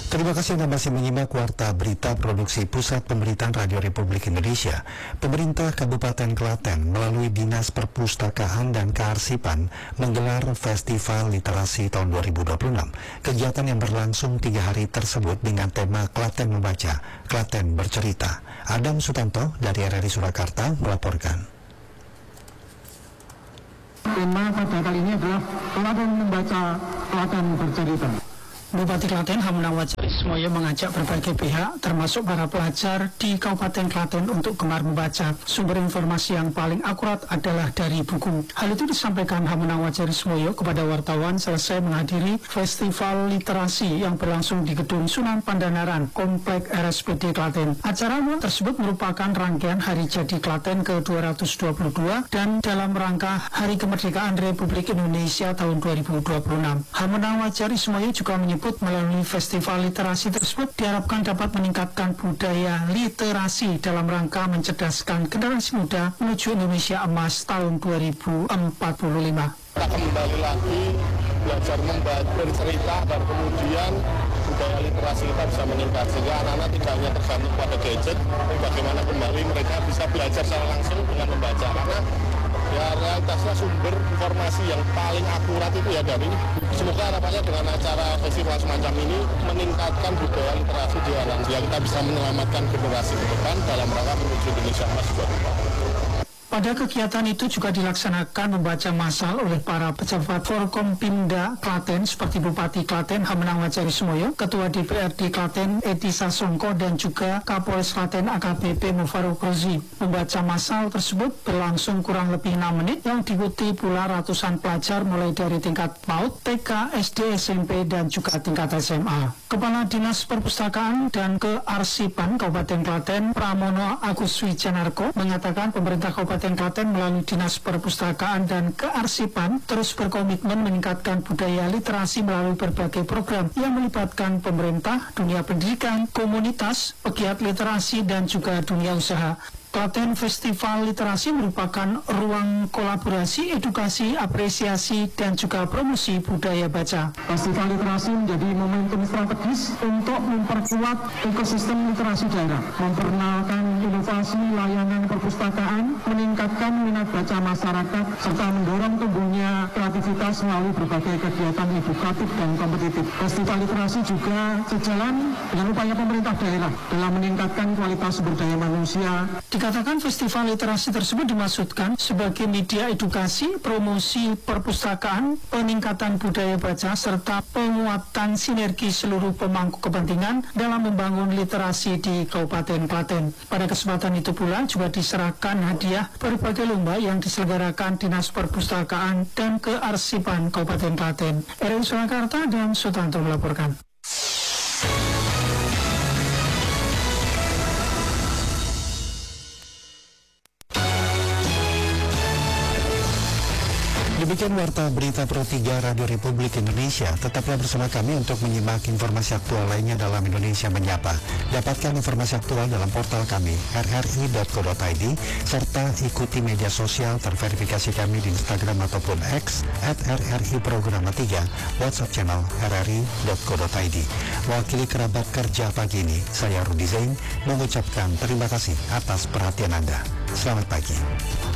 Terima kasih Anda masih menyimak Warta Berita Produksi Pusat Pemberitaan Radio Republik Indonesia. Pemerintah Kabupaten Klaten melalui Dinas Perpustakaan dan Kearsipan menggelar Festival Literasi tahun 2026. Kegiatan yang berlangsung 3 hari tersebut dengan tema Klaten Membaca, Klaten Bercerita. Adam Sutanto dari RRI Surakarta melaporkan. Tema pada kali ini adalah Klaten Membaca, Klaten Bercerita. Bupati Klaten Hamunang Wajarismoyo mengajak berbagai pihak termasuk para pelajar di Kabupaten Klaten untuk gemar membaca. Sumber informasi yang paling akurat adalah dari buku. Hal itu disampaikan Hamunang Wajarismoyo kepada wartawan selesai menghadiri Festival Literasi yang berlangsung di Gedung Sunan Pandanaran, Komplek RSPD Klaten. Acara tersebut merupakan rangkaian Hari Jadi Klaten ke-222 dan dalam rangka Hari Kemerdekaan Republik Indonesia tahun 2026. Hamunang Wajarismoyo juga menyebut melalui festival literasi tersebut diharapkan dapat meningkatkan budaya literasi dalam rangka mencerdaskan generasi muda menuju Indonesia Emas tahun 2045. Kita kembali lagi belajar membaca, bercerita, dan kemudian budaya literasi kita bisa meningkat sehingga anak-anak tidak hanya tergantung pada gadget, tapi bagaimana kembali mereka bisa belajar secara langsung dengan membaca, karena ya realitasnya sumber informasi yang paling akurat itu ya dari. Semoga harapannya dengan acara festival semacam ini meningkatkan budaya literasi di anak, sehingga kita bisa menyelamatkan generasi ke depan dalam rangka menuju Indonesia Emas 2045. Pada kegiatan itu juga dilaksanakan membaca massal oleh para pejabat Forkompimda Klaten seperti Bupati Klaten Hamunang Wajarismoyo, Ketua DPRD Klaten Edi Sasongko, dan juga Kapolres Klaten AKBP Mufaruk Rozi. Membaca massal tersebut berlangsung kurang lebih 6 menit yang diikuti pula ratusan pelajar mulai dari tingkat PAUD, TK, SD, SMP, dan juga tingkat SMA. Kepala Dinas Perpustakaan dan Kearsipan Kabupaten Klaten Pramono Agus Wijanarko mengatakan pemerintah Kabupaten Klaten melalui Dinas Perpustakaan dan Kearsipan terus berkomitmen meningkatkan budaya literasi melalui berbagai program yang melibatkan pemerintah, dunia pendidikan, komunitas, pegiat literasi, dan juga dunia usaha. Klaten Festival Literasi merupakan ruang kolaborasi, edukasi, apresiasi, dan juga promosi budaya baca. Festival Literasi menjadi momentum strategis untuk memperkuat ekosistem literasi daerah, memperkenalkan inovasi layanan perpustakaan, meningkatkan minat baca masyarakat, serta mendorong tumbuhnya kreativitas melalui berbagai kegiatan edukatif dan kompetitif. Festival Literasi juga sejalan dengan upaya pemerintah daerah dalam meningkatkan kualitas sumber daya manusia. Dikatakan festival literasi tersebut dimaksudkan sebagai media edukasi, promosi perpustakaan, peningkatan budaya baca, serta penguatan sinergi seluruh pemangku kepentingan dalam membangun literasi di Kabupaten Klaten. Pada kesempatan itu pula juga diserahkan hadiah berbagai lomba yang diselenggarakan Dinas Perpustakaan dan Kearsipan Kabupaten Klaten. RRI Surakarta dan Sutanto melaporkan. Demikian Warta Berita Pro 3 Radio Republik Indonesia. Tetaplah bersama kami untuk menyimak informasi aktual lainnya dalam Indonesia Menyapa. Dapatkan informasi aktual dalam portal kami rri.co.id serta ikuti media sosial terverifikasi kami di Instagram ataupun X @RRI-Programa 3, WhatsApp channel rri.co.id. Mewakili kerabat kerja pagi ini, saya Rudi Zain mengucapkan terima kasih atas perhatian Anda. Selamat pagi.